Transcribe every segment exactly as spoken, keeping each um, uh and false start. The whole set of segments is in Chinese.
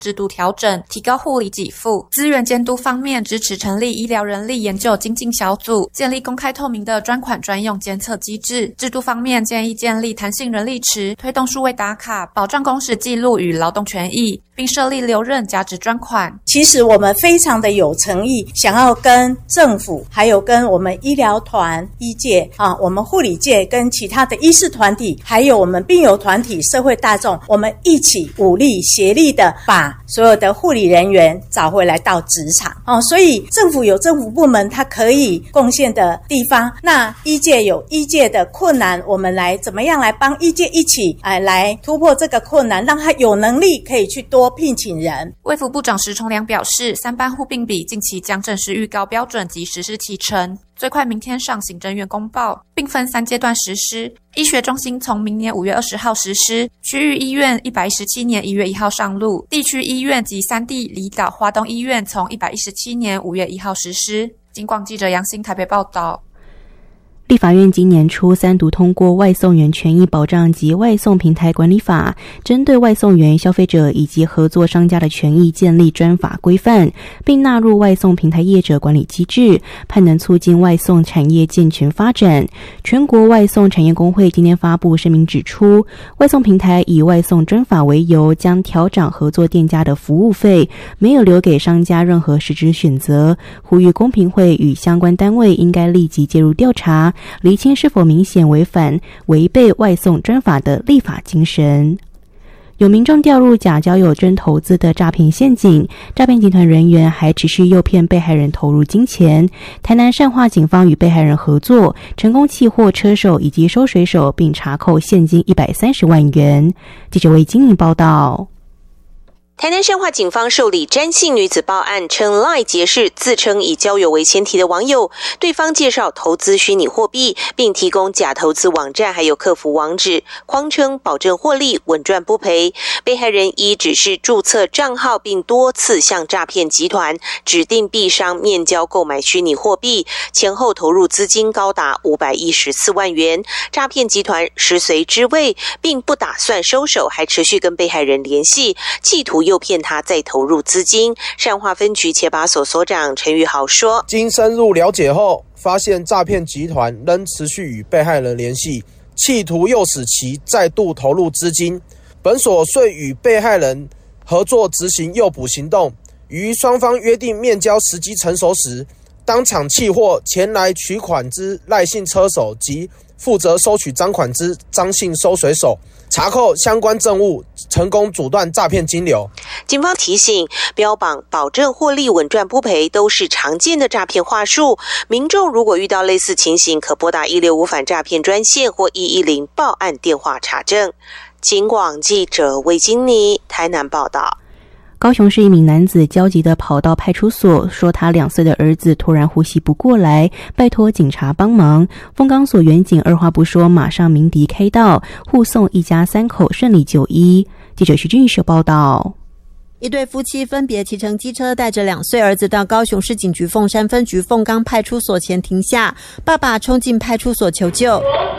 制度调整，提高护理给付。资源监督方面，支持成立医疗人力研究精进小组，建立公开透明的专款专用监测机制。制度方面，建议建立弹性人力池，推动数位打卡，保障工时记录与劳动权益，并设立留任加值专款。 其实我们非常的有诚意，想要跟政府，还有跟我们医疗团、医界啊，我们护理界跟其他的医事团体，还有我们病友团体、社会大众，我们一起武力协力的把所有的护理人员找回来到职场哦。所以政府有政府部门它可以贡献的地方，那医界有医界的困难，我们来怎么样来帮医界一起哎来突破这个困难，让他有能力可以去多聘请人。 卫福部长石崇良表示，三班护病比近期将正式预告标准及实施启程，最快明天上行政院公报，并分三阶段实施。医学中心从明年五月二十号实施，区域医院一百一十七年一月一号上路，地区医院及三地离岛花东医院从一百一十七年五月一号实施。警广记者杨欣台北报道。 立法院今年初三读通过《外送员权益保障及外送平台管理法》，针对外送员、消费者以及合作商家的权益建立专法规范，并纳入外送平台业者管理机制，盼能促进外送产业健全发展。全国外送产业工会今天发布声明指出，外送平台以外送专法为由，将调涨合作店家的服务费，没有留给商家任何实质选择，呼吁公平会与相关单位应该立即介入调查，厘清是否明显违反违背外送专法的立法精神。有民众掉入假交友真投资的诈骗陷阱，诈骗集团人员还持续诱骗被害人投入金钱。台南善化警方与被害人合作，成功契获车手以及收水手，并查扣现金一百三十万元。记者为金营报道。 台南善化警方受理詹姓女子报案，称 LINE 结识自称以交友为前提的网友，对方介绍投资虚拟货币，并提供假投资网站还有客服网址，谎称保证获利，稳赚不赔。被害人依指示注册账号，并多次向诈骗集团指定币商面交购买虚拟货币，前后投入资金高达五百一十四万元。诈骗集团食髓知味，并不打算收手，还持续跟被害人联系，企图诱骗他再投入资金。善化分局切把所所长陈玉豪说， 经深入了解后，发现诈骗集团仍持续与被害人联系，企图诱使其再度投入资金。本所遂与被害人合作执行诱捕行动，于双方约定面交时机成熟时，当场契获前来取款之赖姓车手及负责收取赃款之张姓收水手，查扣相关证物，成功阻断诈骗金流。 警方提醒，标榜保证获利、稳赚不赔都是常见的诈骗话术，民众如果遇到类似情形，可拨打一六五反诈骗专线或一一零报案电话查证。警广记者魏金妮台南报道。 高雄市一名男子焦急地跑到派出所，说他两岁的儿子突然呼吸不过来，拜托警察帮忙。丰冈所员警二话不说，马上鸣笛开道，护送一家三口顺利就医。记者徐俊秀报道。 一对夫妻分别骑乘机车带着两岁儿子到高雄市警局凤山分局凤冈派出所前停下，爸爸冲进派出所求救。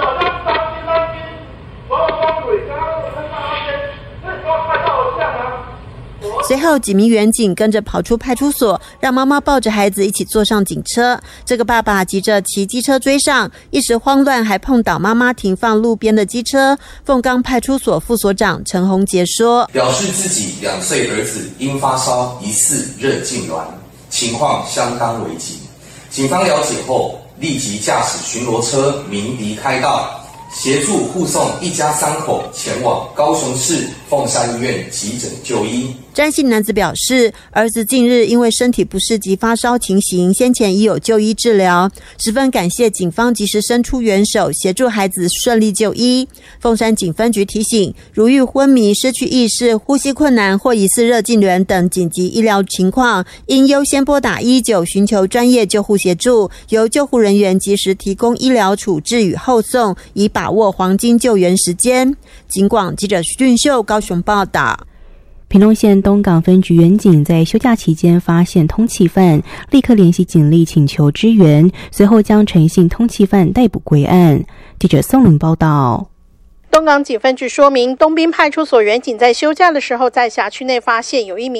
随后几名员警跟着跑出派出所，让妈妈抱着孩子一起坐上警车。这个爸爸急着骑机车追上，一时慌乱还碰倒妈妈停放路边的机车。凤冈派出所副所长陈宏杰说， 表示自己两岁儿子因发烧疑似热痉挛，情况相当危急。警方了解后，立即驾驶巡逻车鸣笛开道，协助护送一家三口前往高雄市凤山医院急诊就医。 詹姓男子表示，儿子近日因为身体不适及发烧情形，先前已有就医治疗，十分感谢警方及时伸出援手，协助孩子顺利就医。凤山警分局提醒，如遇昏迷、失去意识、呼吸困难或疑似热痉挛等紧急医疗情况，应优先拨打一一九寻求专业救护协助，由救护人员及时提供医疗处置与后送，以把握黄金救援时间。警广记者徐俊秀高雄报道。 屏东县东港分局员警在休假期间发现通缉犯，立刻联系警力请求支援，随后将陈姓通缉犯逮捕归案。记者宋玲报道。 东港警分局说明，东滨派出所员警在休假的时候，在辖区内发现有一名